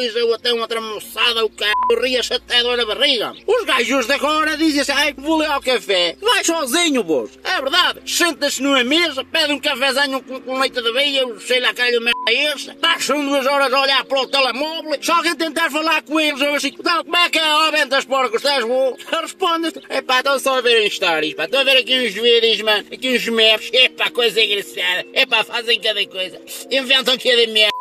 coisa, ou até uma tramoçada, o carro, ria-se até dor na barriga. Os gajos de agora dizem assim, ai, vou ali ao café. Vai sozinho, vos. É verdade. Senta-se numa mesa, pede um cafezinho com leite de aveia, sei lá, calho merda essa. Passam 2 horas a olhar para o telemóvel. Se alguém tentar falar com eles, eu assim, então, como é que é, ó, ventas porcos, estás bom? Responde, epá, estão só a ver histórias, pá, estou a ver aqui uns vídeos, mano, aqui uns memes, epá, coisa engraçada, epá, fazem cada coisa, inventam cada merda.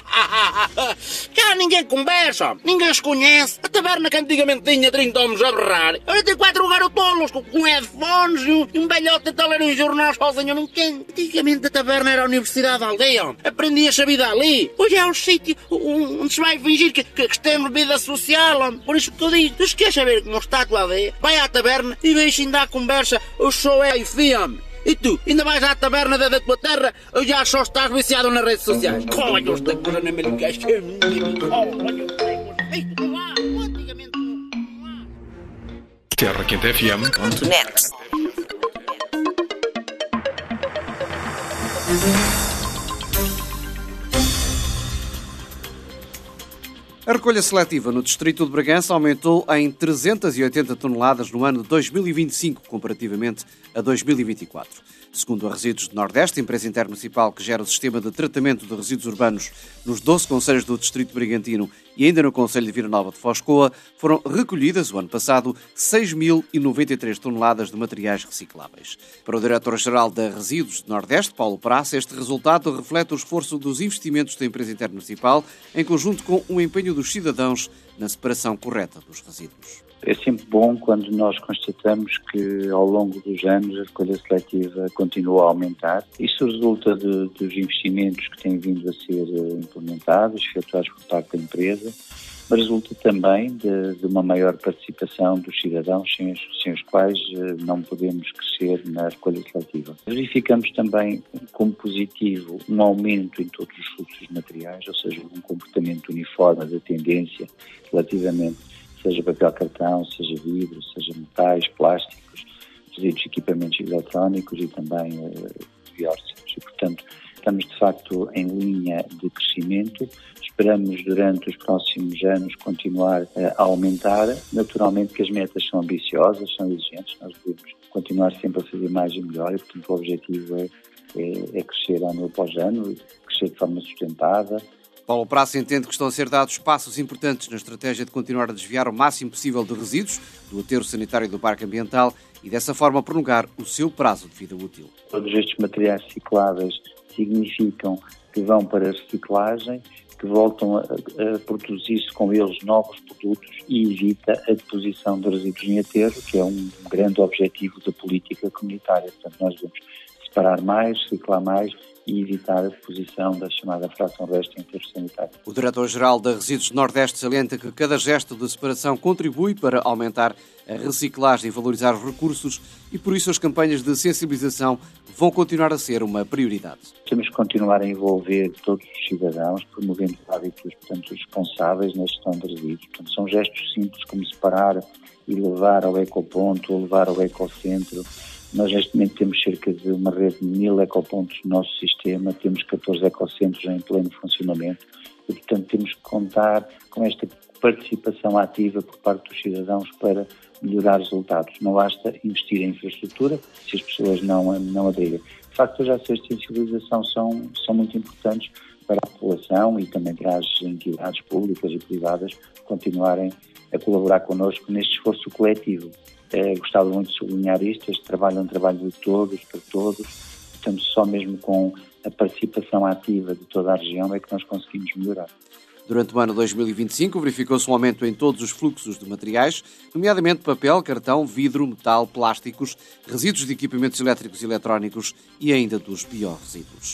Cá ninguém conversa, ninguém se conhece. A taberna que antigamente tinha 30 homens a berrar, agora tem 4 garotolos com headphones e um velhote a ler um jornal sozinho num canto. Antigamente a taberna era a universidade da aldeia, aprendia-se a vida ali. Hoje é um sítio onde se vai fingir que se tem vida social. Por isso que eu digo, se quer saber como está a tua aldeia, vai à taberna e deixa ainda a conversa, eu sou e fiam. E tu, ainda vais à taberna da tua terra ou já só estás viciado nas redes sociais? Olha, esta coisa não me ligaste. Terra Quente FM.net. A recolha seletiva no distrito de Bragança aumentou em 380 toneladas no ano de 2025, comparativamente a 2024. Segundo a Resíduos do Nordeste, empresa intermunicipal que gera o sistema de tratamento de resíduos urbanos nos 12 concelhos do distrito brigantino e ainda no concelho de Vila Nova de Foscoa, foram recolhidas, o ano passado, 6.093 toneladas de materiais recicláveis. Para o diretor-geral da Resíduos do Nordeste, Paulo Praça, este resultado reflete o esforço dos investimentos da empresa intermunicipal em conjunto com o empenho dos cidadãos na separação correta dos resíduos. É sempre bom quando nós constatamos que ao longo dos anos a recolha seletiva continua a aumentar. Isso resulta dos investimentos que têm vindo a ser implementados, efetuados por parte da empresa, mas resulta também de uma maior participação dos cidadãos sem os quais não podemos crescer na recolha seletiva. Verificamos também como positivo um aumento em todos os fluxos de materiais, ou seja, um comportamento uniforme da tendência relativamente seja papel cartão, seja vidro, seja metais, plásticos, resíduos de equipamentos eletrónicos e também biócidos. E, portanto, estamos de facto em linha de crescimento. Esperamos durante os próximos anos continuar a aumentar. Naturalmente que as metas são ambiciosas, são exigentes, nós devemos continuar sempre a fazer mais e melhor e, portanto, o objetivo é crescer ano após ano, crescer de forma sustentada. Paulo Praça entende que estão a ser dados passos importantes na estratégia de continuar a desviar o máximo possível de resíduos do aterro sanitário do Parque Ambiental e dessa forma prolongar o seu prazo de vida útil. Todos estes materiais recicláveis significam que vão para a reciclagem, que voltam a produzir-se com eles novos produtos e evita a deposição de resíduos em aterro, que é um grande objetivo da política comunitária. Portanto, nós devemos separar mais, reciclar mais e evitar a deposição da chamada fração restante em aterro sanitário. O diretor-geral da Resíduos do Nordeste salienta que cada gesto de separação contribui para aumentar a reciclagem e valorizar os recursos e por isso as campanhas de sensibilização vão continuar a ser uma prioridade. Temos que continuar a envolver todos os cidadãos, promovendo hábitos, portanto, responsáveis na gestão de resíduos. Portanto, são gestos simples como separar e levar ao ecoponto ou levar ao ecocentro. Nós neste momento temos cerca de uma rede de 1.000 ecopontos no nosso sistema, temos 14 ecocentros em pleno funcionamento e, portanto, temos que contar com esta participação ativa por parte dos cidadãos para melhorar resultados. Não basta investir em infraestrutura se as pessoas não aderirem. De facto, as ações de sensibilização são muito importantes para a população e também para as entidades públicas e privadas continuarem a colaborar connosco neste esforço coletivo. Gostava muito de sublinhar isto, este trabalho é um trabalho de todos, para todos, portanto só mesmo com a participação ativa de toda a região é que nós conseguimos melhorar. Durante o ano 2025 verificou-se um aumento em todos os fluxos de materiais, nomeadamente papel, cartão, vidro, metal, plásticos, resíduos de equipamentos elétricos e eletrónicos e ainda dos biorresíduos.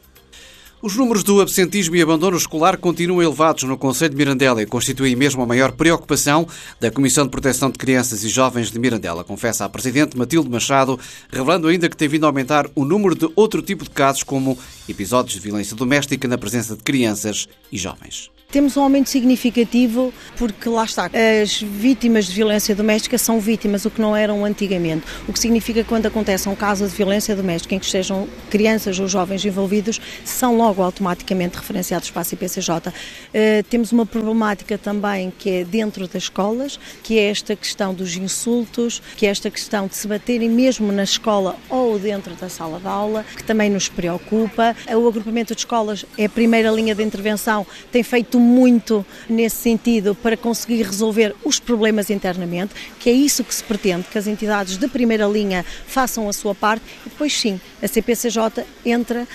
Os números do absentismo e abandono escolar continuam elevados no concelho de Mirandela e constituem mesmo a maior preocupação da Comissão de Proteção de Crianças e Jovens de Mirandela, confessa a Presidente Matilde Machado, revelando ainda que tem vindo a aumentar o número de outro tipo de casos, como episódios de violência doméstica na presença de crianças e jovens. Temos um aumento significativo porque, lá está, as vítimas de violência doméstica são vítimas, o que não eram antigamente. O que significa que quando acontece um caso de violência doméstica em que estejam crianças ou jovens envolvidos, são logo automaticamente referenciados para a CPCJ. Temos uma problemática também que é dentro das escolas, que é esta questão dos insultos, que é esta questão de se baterem mesmo na escola ou dentro da sala de aula, que também nos preocupa. O agrupamento de escolas é a primeira linha de intervenção, tem feito muito nesse sentido para conseguir resolver os problemas internamente, que é isso que se pretende, que as entidades de primeira linha façam a sua parte e depois sim, a CPCJ entra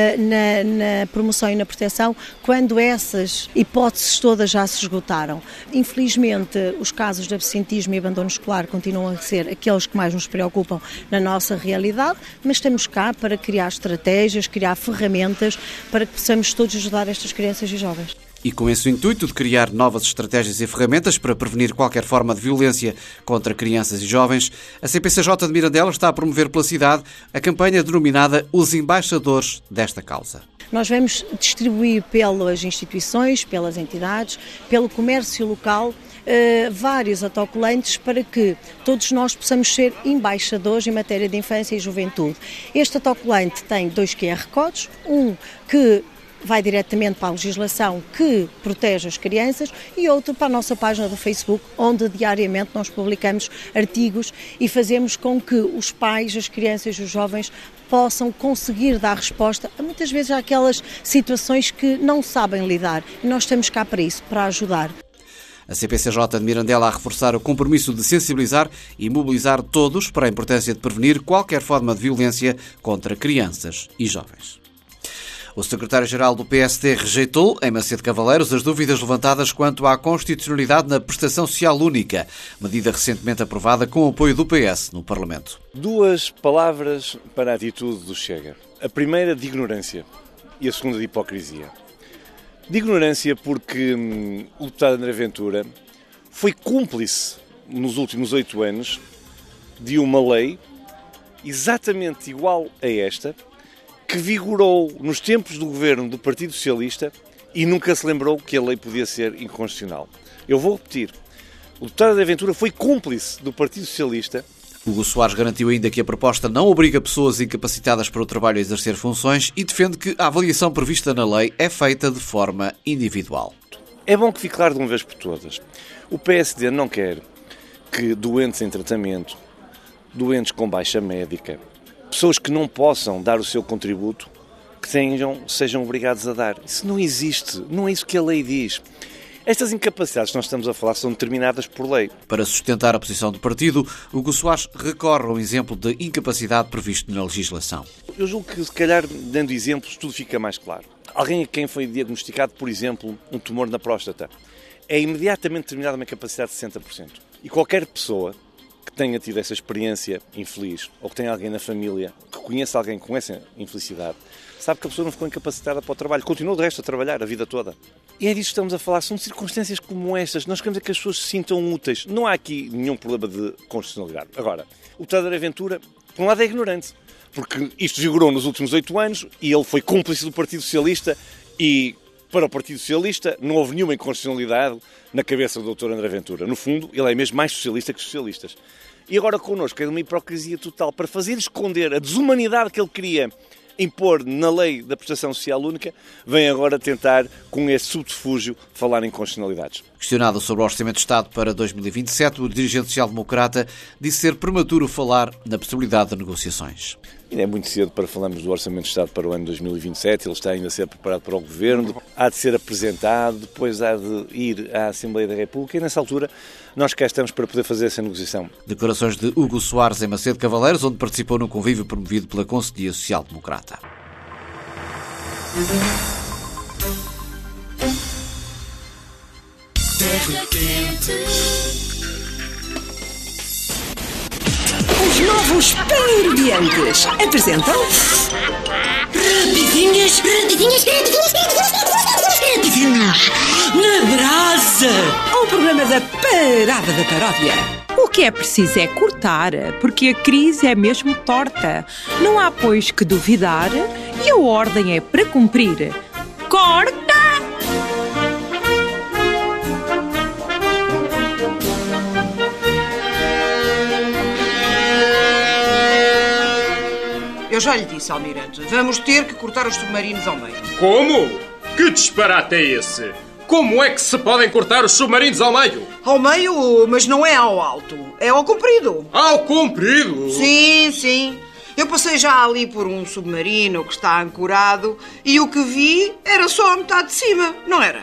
na promoção e na proteção quando essas hipóteses todas já se esgotaram. Infelizmente, os casos de absentismo e abandono escolar continuam a ser aqueles que mais nos preocupam na nossa realidade, mas estamos cá para criar estratégias, criar ferramentas para que possamos todos ajudar estas crianças e jovens. E com esse intuito de criar novas estratégias e ferramentas para prevenir qualquer forma de violência contra crianças e jovens, a CPCJ de Mirandela está a promover pela cidade a campanha denominada Os Embaixadores desta causa. Nós vamos distribuir pelas instituições, pelas entidades, pelo comércio local, vários autocolantes para que todos nós possamos ser embaixadores em matéria de infância e juventude. Este autocolante tem 2 QR Codes, um que vai diretamente para a legislação que protege as crianças e outro para a nossa página do Facebook, onde diariamente nós publicamos artigos e fazemos com que os pais, as crianças e os jovens possam conseguir dar resposta a muitas vezes àquelas situações que não sabem lidar. E nós estamos cá para isso, para ajudar. A CPCJ de Mirandela a reforçar o compromisso de sensibilizar e mobilizar todos para a importância de prevenir qualquer forma de violência contra crianças e jovens. O secretário-geral do PSD rejeitou, em Macedo Cavaleiros, as dúvidas levantadas quanto à constitucionalidade na prestação social única, medida recentemente aprovada com o apoio do PS no Parlamento. 2 palavras para a atitude do Chega. A primeira de ignorância e a segunda de hipocrisia. De ignorância porque o deputado André Ventura foi cúmplice nos últimos 8 anos de uma lei exatamente igual a esta, que vigorou nos tempos do governo do Partido Socialista e nunca se lembrou que a lei podia ser inconstitucional. Eu vou repetir. O deputado André Ventura foi cúmplice do Partido Socialista. Hugo Soares garantiu ainda que a proposta não obriga pessoas incapacitadas para o trabalho a exercer funções e defende que a avaliação prevista na lei é feita de forma individual. É bom que fique claro de uma vez por todas. O PSD não quer que doentes em tratamento, doentes com baixa médica, pessoas que não possam dar o seu contributo, que sejam obrigados a dar. Isso não existe, não é isso que a lei diz. Estas incapacidades que nós estamos a falar são determinadas por lei. Para sustentar a posição do partido, Hugo Soares recorre a um exemplo de incapacidade previsto na legislação. Eu julgo que, se calhar, dando exemplos, tudo fica mais claro. Alguém a quem foi diagnosticado, por exemplo, um tumor na próstata, é imediatamente determinada uma capacidade de 60%. E qualquer pessoa que tenha tido essa experiência infeliz, ou que tenha alguém na família que conheça alguém com essa infelicidade, sabe que a pessoa não ficou incapacitada para o trabalho, continuou de resto a trabalhar a vida toda. E é disso que estamos a falar, são circunstâncias como estas, nós queremos é que as pessoas se sintam úteis, não há aqui nenhum problema de constitucionalidade. Agora, o deputado André Ventura, por um lado é ignorante, porque isto vigorou nos últimos 8 anos e ele foi cúmplice do Partido Socialista e para o Partido Socialista não houve nenhuma inconstitucionalidade na cabeça do Dr. André Ventura. No fundo, ele é mesmo mais socialista que os socialistas. E agora connosco é uma hipocrisia total para fazer esconder a desumanidade que ele queria impor na lei da prestação social única, vem agora tentar, com esse subterfúgio, falar em constitucionalidades. Questionado sobre o Orçamento de Estado para 2027, o dirigente social-democrata disse ser prematuro falar na possibilidade de negociações. Ainda é muito cedo para falarmos do Orçamento de Estado para o ano 2027, ele está ainda a ser preparado para o Governo, há de ser apresentado, depois há de ir à Assembleia da República e nessa altura nós cá estamos para poder fazer essa negociação. Declarações de Hugo Soares em Macedo Cavaleiros, onde participou num convívio promovido pela Conselhia Social-Democrata. Os novos Parodiantes apresentam Rapidinhas na Brasa, o programa da Parada da Paródia. O que é preciso é cortar, porque a crise é mesmo torta. Não há, pois, que duvidar e a ordem é para cumprir. Corta! Eu já lhe disse, Almirante, vamos ter que cortar os submarinos ao meio. Como? Que disparate é esse? Como é que se podem cortar os submarinos ao meio? Ao meio, mas não é ao alto, é ao comprido. Ao comprido? Sim, sim. Eu passei já ali por um submarino que está ancorado e o que vi era só a metade de cima, não era?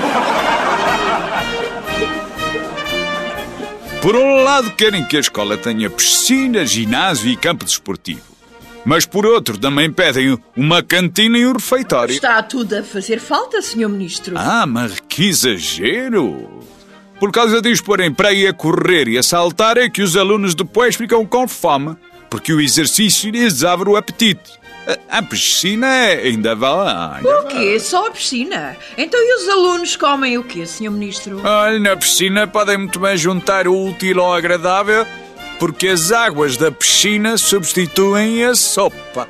Por um lado, querem que a escola tenha piscina, ginásio e campo desportivo. Mas por outro, também pedem uma cantina e um refeitório. Está tudo a fazer falta, Sr. Ministro. Ah, mas que exagero! Por causa disso, porém, para ir a correr e a saltar é que os alunos depois ficam com fome, porque o exercício lhes abre o apetite. A piscina ainda vai. O quê? Só a piscina? Então e os alunos comem o quê, Sr. Ministro? Olha, na piscina podem muito bem juntar o útil ao agradável, porque as águas da piscina substituem a sopa.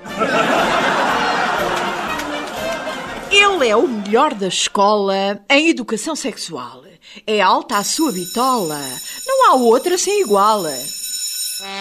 Ele é o melhor da escola em educação sexual. É alta a sua bitola. Não há outra sem igual.